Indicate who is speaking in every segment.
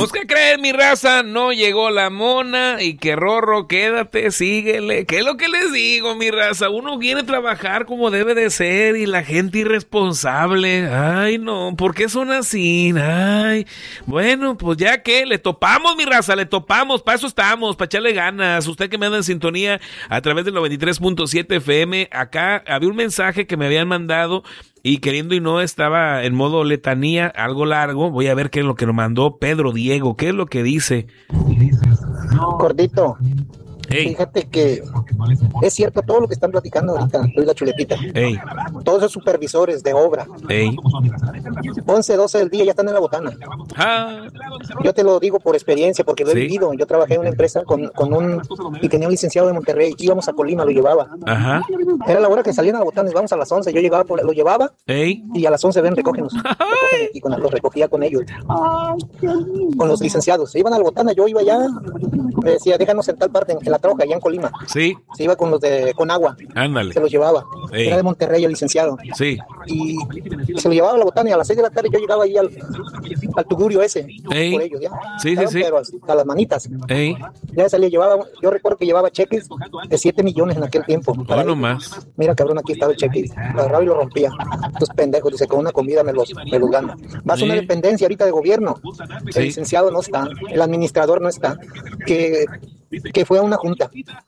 Speaker 1: Pues, ¿qué creen, mi raza? No llegó la mona y que Rorro, quédate, síguele. ¿Qué es lo que les digo, mi raza? Uno quiere trabajar como debe de ser y la gente irresponsable. Ay, no, ¿por qué son así? Ay, bueno, pues ya que le topamos, mi raza, le topamos. Para eso estamos, para echarle ganas. Usted que me anda en sintonía a través del 93.7 FM, acá había un mensaje que me habían mandado y queriendo y no estaba en modo letanía, algo largo. Voy a ver qué es lo que nos mandó Pedro Diego, qué es lo que dice.
Speaker 2: Gordito,
Speaker 1: Ey.
Speaker 2: fíjate que es cierto todo lo que están platicando ahorita, soy la chuletita.
Speaker 1: Ey.
Speaker 2: Todos esos supervisores de obra,
Speaker 1: Ey.
Speaker 2: 11, 12 del día ya están en la botana.
Speaker 1: Ah.
Speaker 2: Yo te lo digo por experiencia, porque lo he
Speaker 1: Sí.
Speaker 2: vivido. Yo trabajé en una empresa con un y tenía un licenciado de Monterrey. Íbamos a Colima, lo llevaba.
Speaker 1: Ajá.
Speaker 2: Era la hora que salían a la botana, íbamos a las 11. Yo llegaba, lo llevaba
Speaker 1: Ey.
Speaker 2: y a las 11 ven, recógenos. Y los recogía con ellos, con los licenciados. Se iban a la botana, yo iba allá, me decía, déjanos en tal parte, en la troja, allá en Colima.
Speaker 1: Sí.
Speaker 2: Se iba con los de con agua,
Speaker 1: Ándale.
Speaker 2: se los llevaba.
Speaker 1: Ey.
Speaker 2: Era de Monterrey el licenciado.
Speaker 1: Sí.
Speaker 2: Y se lo llevaba a la botana y a las 6 de la tarde yo llegaba ahí al tugurio ese.
Speaker 1: Ey.
Speaker 2: Por ellos, ya.
Speaker 1: Sí, sí, sí.
Speaker 2: Pero hasta las manitas.
Speaker 1: Ey.
Speaker 2: Ya salía, yo recuerdo que llevaba cheques de 7 millones en aquel tiempo.
Speaker 1: Hoy nomás.
Speaker 2: Mira, cabrón, aquí estaba el cheque. Lo agarraba y lo rompía. Estos pendejos, dice, con una comida me los gano. Va a ser una
Speaker 1: Sí.
Speaker 2: dependencia ahorita de gobierno.
Speaker 1: Sí.
Speaker 2: El licenciado no está, el administrador no está. Que fue a una junta.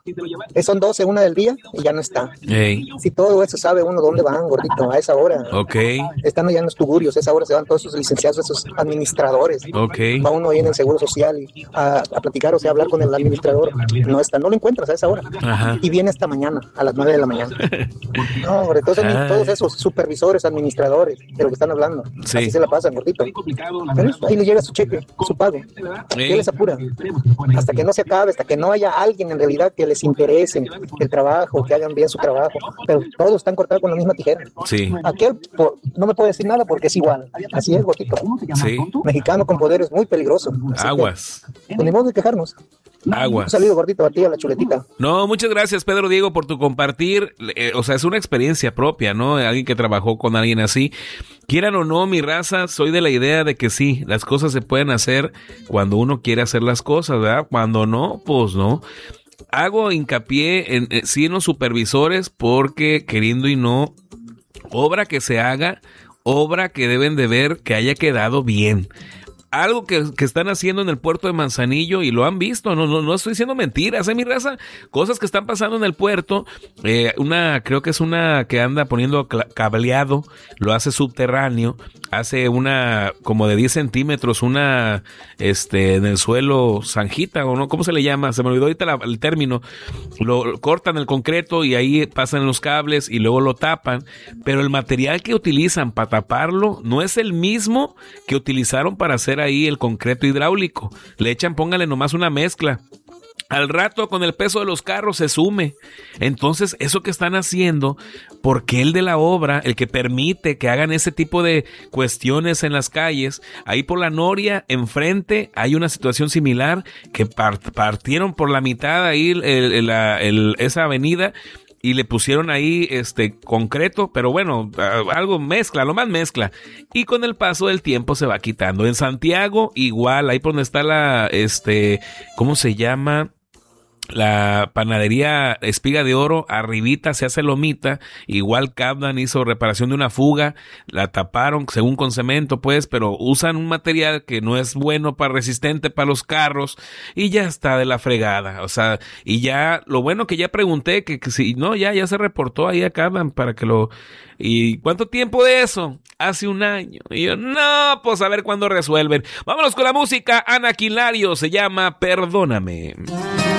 Speaker 2: Son 12, una del día, y ya no está.
Speaker 1: Ey.
Speaker 2: Si todo eso sabe uno dónde van, gordito, a esa hora.
Speaker 1: Ok.
Speaker 2: Están allá en los tugurios, a esa hora se van todos esos licenciados, esos administradores.
Speaker 1: Ok.
Speaker 2: Va uno ahí en el Seguro Social y a platicar, o sea, a hablar con el administrador. No está, no lo encuentras a esa hora.
Speaker 1: Ajá.
Speaker 2: Y viene hasta mañana, a las 9 de la mañana. No, hombre, todos esos supervisores, administradores, de lo que están hablando.
Speaker 1: Sí.
Speaker 2: Así se la pasan, gordito. Pero ahí le llega su cheque, su pago. ¿Qué les apura? Hasta que no se acabe, hasta que no haya alguien en realidad que les interese el trabajo, que hagan bien su trabajo. Pero todos están cortados con la misma tijera.
Speaker 1: Sí.
Speaker 2: Aquel no me puede decir nada porque es igual. Así es, gordito.
Speaker 1: Sí.
Speaker 2: Mexicano con poder es muy peligroso. Así
Speaker 1: Aguas.
Speaker 2: que, pues, ni modo de quejarnos. Un
Speaker 1: Aguas.
Speaker 2: saludo, gordito, a ti, a la chuletita.
Speaker 1: No, muchas gracias, Pedro Diego, por tu compartir. O sea, es una experiencia propia, ¿no? Alguien que trabajó con alguien así. Quieran o no, mi raza, soy de la idea de que sí, las cosas se pueden hacer cuando uno quiere hacer las cosas, ¿verdad? Cuando no, pues no. Hago hincapié en sí en los supervisores porque, queriendo y no, obra que se haga, obra que deben de ver que haya quedado bien. Algo que están haciendo en el puerto de Manzanillo y lo han visto, no estoy diciendo mentiras, mi raza, cosas que están pasando en el puerto, creo que es una que anda poniendo cableado, lo hace subterráneo, hace una como de 10 centímetros, una en el suelo zanjita, o no, ¿cómo se le llama? Se me olvidó ahorita el término, lo cortan el concreto y ahí pasan los cables y luego lo tapan, pero el material que utilizan para taparlo no es el mismo que utilizaron para hacer ahí el concreto hidráulico. Le echan, póngale nomás una mezcla. Al rato, con el peso de los carros, se sume. Entonces, eso que están haciendo, porque el de la obra, el que permite que hagan ese tipo de cuestiones en las calles, ahí por la Noria, enfrente, hay una situación similar, que partieron por la mitad ahí esa avenida, y le pusieron ahí concreto, pero bueno, algo mezcla, lo más mezcla. Y con el paso del tiempo se va quitando. En Santiago, igual, ahí por donde está ¿cómo se llama? La panadería Espiga de Oro, arribita se hace lomita, igual Capdan hizo reparación de una fuga, la taparon según con cemento pues, pero usan un material que no es bueno resistente para los carros y ya está de la fregada, o sea, y ya, lo bueno que ya pregunté que si no, ya se reportó ahí a Capdan para que ¿y cuánto tiempo de eso? Hace un año. Y yo, no, pues a ver cuándo resuelven. Vámonos con la música. Ana Quilario, se llama Perdóname.